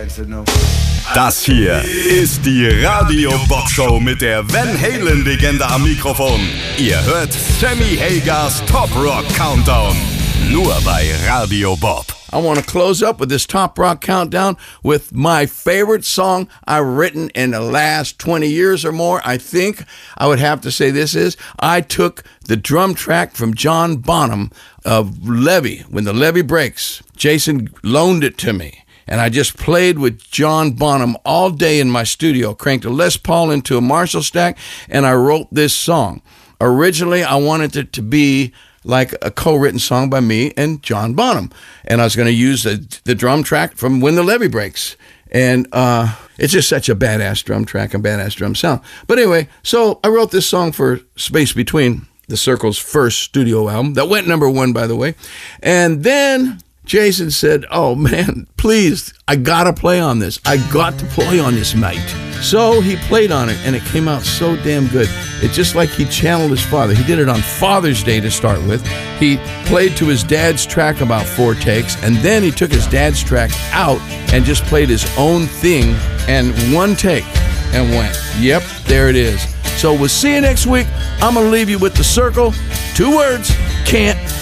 Das hier ist die Radio Bob Show mit der Van Halen Legende am Mikrofon. Ihr hört Sammy Hagars Top Rock Countdown. Nur bei Radio Bob. I want to close up with this Top Rock Countdown with my favorite song I've written in the last 20 years or more. I think I would have to say this is, I took the drum track from John Bonham of Levy, When the Levee Breaks. Jason loaned it to me, and I just played with John Bonham all day in my studio, cranked a Les Paul into a Marshall stack, and I wrote this song. Originally, I wanted it to be like a co-written song by me and John Bonham. And I was going to use the drum track from When the Levee Breaks. And it's just such a badass drum track and badass drum sound. But anyway, so I wrote this song for Space Between, the Circle's first studio album. That went number 1, by the way. And then Jason said, oh man, please, I got to play on this. I got to play on this, mate. So he played on it, and it came out so damn good. It's just like he channeled his father. He did it on Father's Day to start with. He played to his dad's track about 4 takes, and then he took his dad's track out and just played his own thing and 1 take and went, yep, there it is. So we'll see you next week. I'm going to leave you with The Circle. 2 words, can't